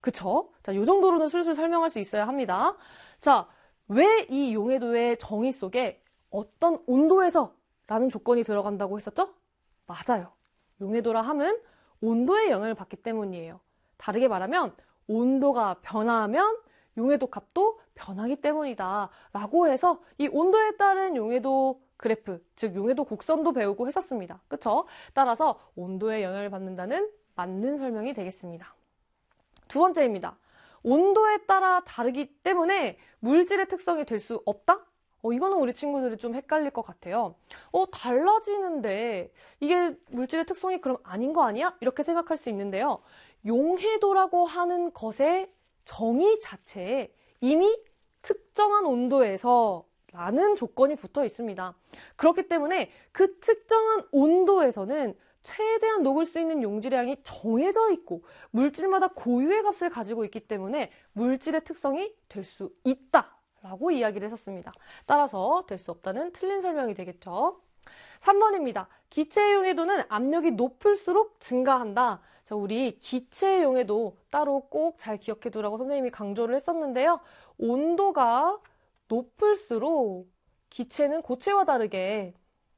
그쵸? 자, 요 정도로는 술술 설명할 수 있어야 합니다. 자, 왜 이 용해도의 정의 속에 어떤 온도에서 라는 조건이 들어간다고 했었죠? 맞아요. 용해도라 함은 온도의 영향을 받기 때문이에요. 다르게 말하면 온도가 변화하면 용해도 값도 변하기 때문이다 라고 해서 이 온도에 따른 용해도 그래프, 즉 용해도 곡선도 배우고 했었습니다. 그쵸? 따라서 온도에 영향을 받는다는 맞는 설명이 되겠습니다. 두 번째입니다. 온도에 따라 다르기 때문에 물질의 특성이 될 수 없다? 이거는 우리 친구들이 좀 헷갈릴 것 같아요. 달라지는데 이게 물질의 특성이 그럼 아닌 거 아니야? 이렇게 생각할 수 있는데요. 용해도라고 하는 것의 정의 자체에 이미 특정한 온도에서 라는 조건이 붙어 있습니다. 그렇기 때문에 그 특정한 온도에서는 최대한 녹을 수 있는 용질량이 정해져 있고 물질마다 고유의 값을 가지고 있기 때문에 물질의 특성이 될 수 있다라고 이야기를 했었습니다. 따라서 될 수 없다는 틀린 설명이 되겠죠. 3번입니다. 기체의 용해도는 압력이 높을수록 증가한다. 자, 우리 기체의 용해도 따로 꼭 잘 기억해 두라고 선생님이 강조를 했었는데요. 온도가 높을수록 기체는 고체와 다르게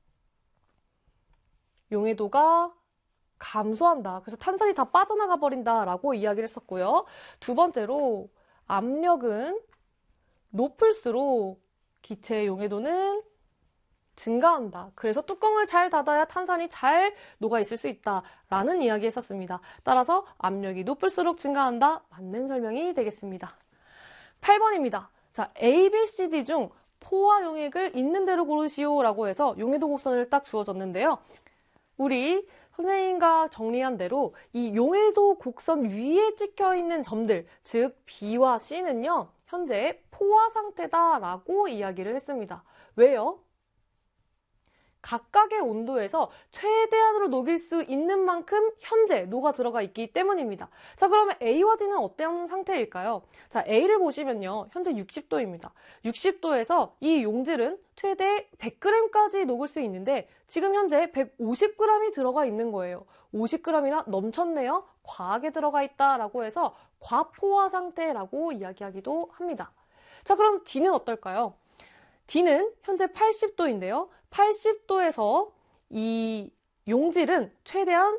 용해도가 감소한다. 그래서 탄산이 다 빠져나가 버린다라고 이야기를 했었고요. 두 번째로 압력은 높을수록 기체의 용해도는 증가한다. 그래서 뚜껑을 잘 닫아야 탄산이 잘 녹아있을 수 있다라는 이야기 했었습니다. 따라서 압력이 높을수록 증가한다. 맞는 설명이 되겠습니다. 8번입니다. 자, A, B, C, D 중 포화 용액을 있는 대로 고르시오 라고 해서 용해도 곡선을 딱 주어졌는데요. 우리 선생님과 정리한 대로 이 용해도 곡선 위에 찍혀있는 점들, 즉 B와 C는요. 현재 포화 상태다라고 이야기를 했습니다. 왜요? 각각의 온도에서 최대한으로 녹일 수 있는 만큼 현재 녹아 들어가 있기 때문입니다. 자, 그러면 A와 D는 어떤 상태일까요? 자, A를 보시면요. 현재 60도입니다. 60도에서 이 용질은 최대 100g까지 녹을 수 있는데 지금 현재 150g이 들어가 있는 거예요. 50g이나 넘쳤네요. 과하게 들어가 있다라고 해서 과포화 상태라고 이야기하기도 합니다. 자, 그럼 D는 어떨까요? D는 현재 80도인데요. 80도에서 이 용질은 최대한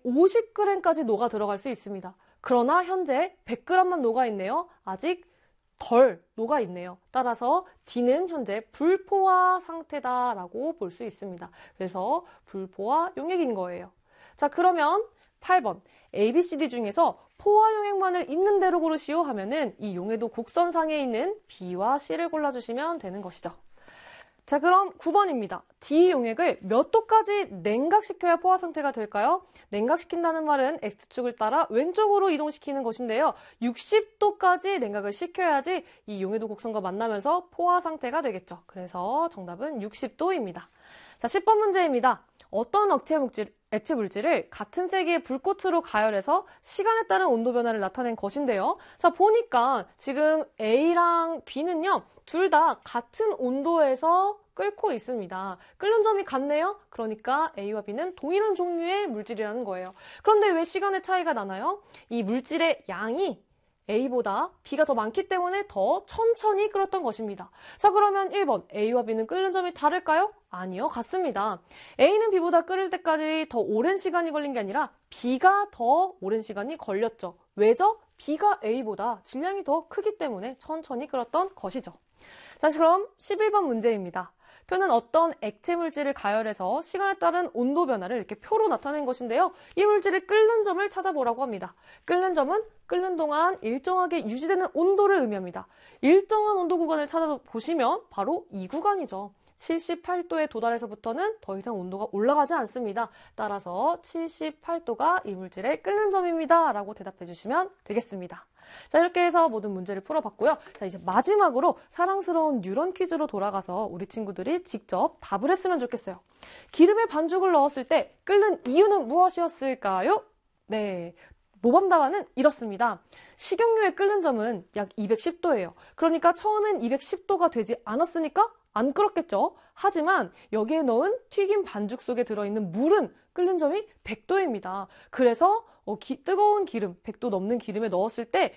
150g까지 녹아 들어갈 수 있습니다. 그러나 현재 100g만 녹아 있네요. 아직 덜 녹아 있네요. 따라서 D는 현재 불포화 상태다라고 볼 수 있습니다. 그래서 불포화 용액인 거예요. 자, 그러면 8번 A, B, C, D 중에서 포화 용액만을 있는 대로 고르시오 하면은 이 용해도 곡선상에 있는 B와 C를 골라주시면 되는 것이죠. 자, 그럼 9번입니다. D 용액을 몇 도까지 냉각시켜야 포화 상태가 될까요? 냉각시킨다는 말은 X축을 따라 왼쪽으로 이동시키는 것인데요. 60도까지 냉각을 시켜야지 이 용해도 곡선과 만나면서 포화 상태가 되겠죠. 그래서 정답은 60도입니다. 자, 10번 문제입니다. 어떤 액체 물질을 같은 세기의 불꽃으로 가열해서 시간에 따른 온도 변화를 나타낸 것인데요. 자, 보니까 지금 A랑 B는요. 둘 다 같은 온도에서 끓고 있습니다. 끓는 점이 같네요. 그러니까 A와 B는 동일한 종류의 물질이라는 거예요. 그런데 왜 시간의 차이가 나나요? 이 물질의 양이 A보다 B가 더 많기 때문에 더 천천히 끓었던 것입니다. 자, 그러면 1번 A와 B는 끓는 점이 다를까요? 아니요, 같습니다. A는 B보다 끓을 때까지 더 오랜 시간이 걸린 게 아니라 B가 더 오랜 시간이 걸렸죠. 왜죠? B가 A보다 질량이 더 크기 때문에 천천히 끓었던 것이죠. 자, 그럼 11번 문제입니다. 표는 어떤 액체 물질을 가열해서 시간에 따른 온도 변화를 이렇게 표로 나타낸 것인데요. 이 물질의 끓는 점을 찾아보라고 합니다. 끓는 점은 끓는 동안 일정하게 유지되는 온도를 의미합니다. 일정한 온도 구간을 찾아보시면 바로 이 구간이죠. 78도에 도달해서부터는 더 이상 온도가 올라가지 않습니다. 따라서 78도가 이 물질의 끓는 점입니다. 라고 대답해 주시면 되겠습니다. 자, 이렇게 해서 모든 문제를 풀어봤고요. 자, 이제 마지막으로 사랑스러운 뉴런 퀴즈로 돌아가서 우리 친구들이 직접 답을 했으면 좋겠어요. 기름에 반죽을 넣었을 때 끓는 이유는 무엇이었을까요? 네, 모범 답안은 이렇습니다. 식용유의 끓는 점은 약 210도예요. 그러니까 처음엔 210도가 되지 않았으니까 안 끓었겠죠. 하지만 여기에 넣은 튀김 반죽 속에 들어있는 물은 끓는 점이 100도입니다. 그래서 뜨거운 기름, 100도 넘는 기름에 넣었을 때